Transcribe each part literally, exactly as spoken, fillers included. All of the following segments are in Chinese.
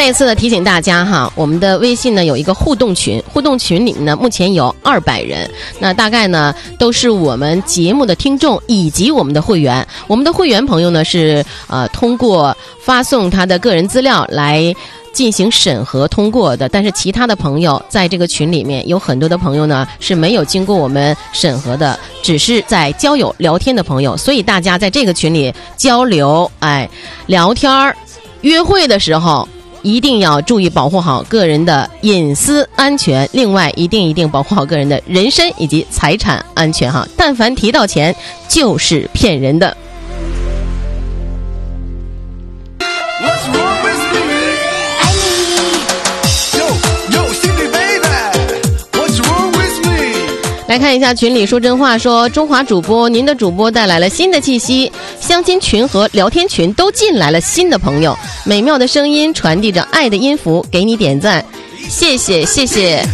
再一次的提醒大家哈，我们的微信呢有一个互动群，互动群里面呢目前有二百人，那大概呢都是我们节目的听众以及我们的会员。我们的会员朋友呢是呃通过发送他的个人资料来进行审核通过的，但是其他的朋友在这个群里面有很多的朋友呢是没有经过我们审核的，只是在交友聊天的朋友，所以大家在这个群里交流，哎，聊天约会的时候一定要注意保护好个人的隐私安全，另外一定一定保护好个人的人身以及财产安全哈。但凡提到钱就是骗人的。来看一下群里说真话说，中华主播您的主播带来了新的气息，相亲群和聊天群都进来了新的朋友，美妙的声音传递着爱的音符，给你点赞，谢谢谢谢。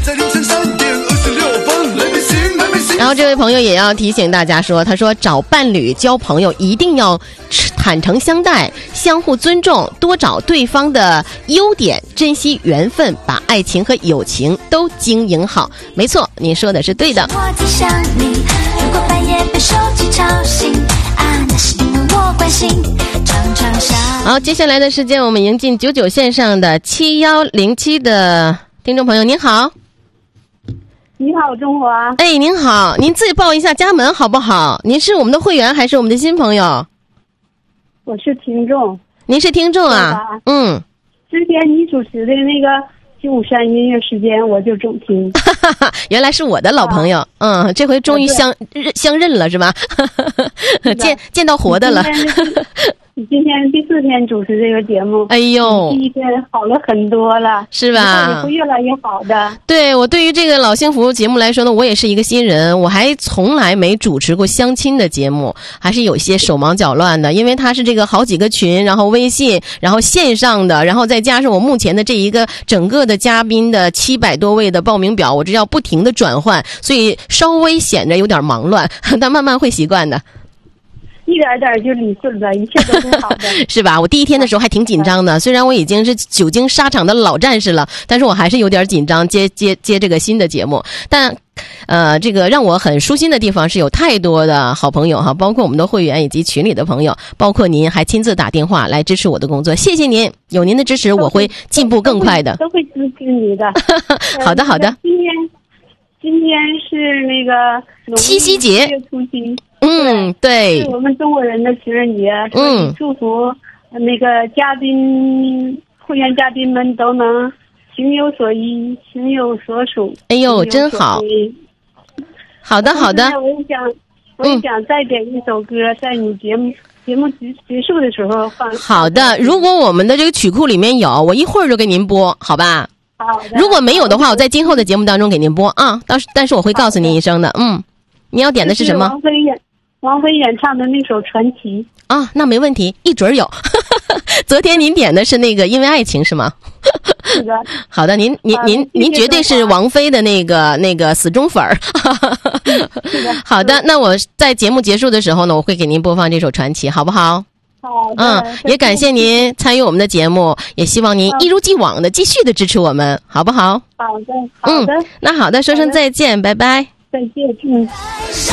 然后这位朋友也要提醒大家说，他说找伴侣交朋友一定要坦诚相待，相互尊重，多找对方的优点，珍惜缘分，把爱情和友情都经营好。没错，您说的是对的。我只想你，如果半夜被手机吵醒啊，那是因为我关心，常常想。好，接下来的时间我们迎进九九线上的七一零七的听众朋友，您好。 你好，中华。 哎，您好，您自报一下家门好不好？您是我们的会员还是我们的新朋友？ 我是听众。 您是听众啊？嗯。 之前你主持的那个九三音乐时间，我就总听。 原来是我的老朋友，啊、嗯，这回终于相、啊、相认了是吧？见见到活的了。 你今天第四天主持这个节目， 哎呦， 第一天好了很多了， 是吧？ 你会越来越好的。 对，我对于这个老幸福节目来说呢，我也是一个新人，我还从来没主持过相亲的节目，还是有些手忙脚乱的，因为它是这个好几个群，然后微信，然后线上的，然后再加上我目前的这一个整个的嘉宾的七百多位的报名表，我这要不停的转换，所以稍微显得有点忙乱，但慢慢会习惯的。 一点点就理顺了，一切都是好的。 是吧？我第一天的时候还挺紧张的，虽然我已经是久经沙场的老战士了，但是我还是有点紧张接接接这个新的节目。但呃，这个让我很舒心的地方是有太多的好朋友哈，包括我们的会员以及群里的朋友，包括您还亲自打电话来支持我的工作，谢谢您，有您的支持我会进步更快的。 都会支持你的。 好的好的。 今天今天是那个七夕节， 初七。 嗯，对， 是我们中国人的情人节，嗯，祝福那个嘉宾、会员嘉宾们都能情有所依，情有所属。 哎呦，真好！好的，好的。 我也想，我也想再点一首歌，嗯、在你节目节目结结束的时候放。 好的，如果我们的这个曲库里面有，我一会儿就给您播，好吧？ 好的。 如果没有的话，我在今后的节目当中给您播啊。但是，但是我会告诉您一声的。嗯，你要点的是什么？ 王菲演。王菲演唱的那首《传奇》 啊，那没问题，一准有。昨天您点的是那个《因为爱情》是吗？ 是的。 好的，您您您、啊、您绝对是王菲的那个那个死忠粉儿。 是的。 好的，那我在节目结束的时候呢，我会给您播放这首《传奇》，好不好？ 好的。 嗯，也感谢您参与我们的节目，也希望您一如既往的继续的支持我们，好不好？ 好的，好的。 嗯，那好的，说声再见，拜拜。 再见，嗯。